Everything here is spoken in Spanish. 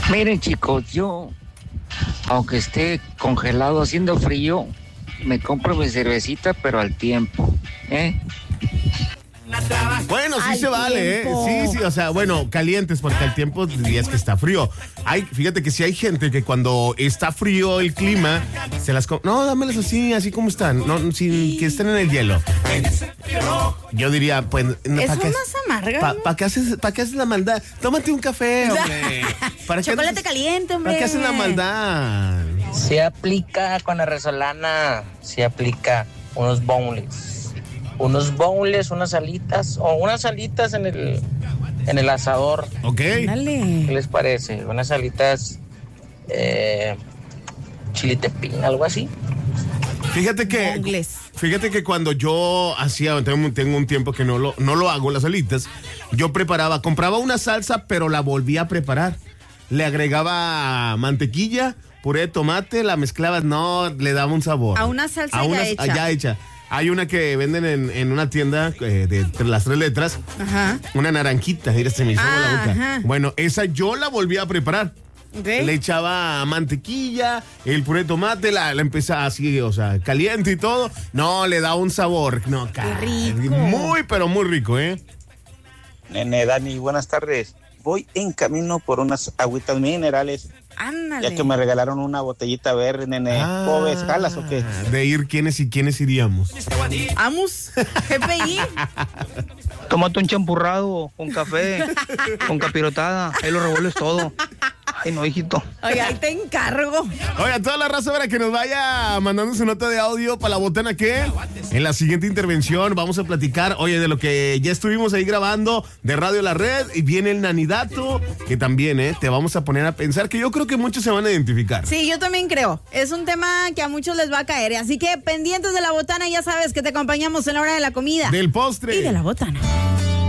Miren, chicos, yo, aunque esté congelado haciendo frío, me compro mi cervecita, pero al tiempo, ¿eh? Bueno, sí Al se vale, tiempo. Sí, o sea, bueno, calientes, porque al tiempo dirías que está frío. Fíjate que sí hay gente que cuando está frío el clima, se las... No, dámelas así como están, no, sin que estén en el hielo. Yo diría, pues... No, Eso ¿para qué, es más amarga. ¿Para qué haces la maldad? Tómate un café, hombre. ¿Para qué Chocolate haces- caliente, hombre. ¿Para qué haces la maldad? Se aplica con la resolana, se aplica unos boneless, unas alitas o unas alitas en el asador. Ok. ¿Qué Dale. les parece? Unas alitas chilitepín, algo así. Fíjate que cuando yo tengo un tiempo que no lo hago, las alitas, yo compraba una salsa, pero la volvía a preparar. Le agregaba mantequilla, puré de tomate, la mezclabas, le daba un sabor. A una salsa ya hecha. Hay una que venden en una tienda de las 3 letras, Ajá. una naranjita, mira, se me hizo agua la boca. Ajá. Bueno, esa yo la volví a preparar. Ok. Le echaba mantequilla, el puré de tomate, la empezaba así, o sea, caliente y todo. No, le da un sabor. No, rico. Muy, pero muy rico, ¿eh? Nene, Dani, buenas tardes. Voy en camino por unas agüitas minerales, Ándale. ya que me regalaron una botellita verde, nene. ¿Cómo ves? ¿Jalas o qué? De ir quiénes iríamos. Amus, GPI. Tómate un champurrado con café, con capirotada, ahí lo revuelves todo. Ay, no, hijito. Oye, ahí te encargo. Oye, a toda la raza para que nos vaya mandando su nota de audio para la botana que en la siguiente intervención vamos a platicar, oye, de lo que ya estuvimos ahí grabando de Radio La Red y viene el Nanidato, que también, te vamos a poner a pensar, que yo creo que muchos se van a identificar. Sí, yo también creo. Es un tema que a muchos les va a caer. Así que pendientes de la botana, ya sabes que te acompañamos en la hora de la comida. Del postre. Y de la botana.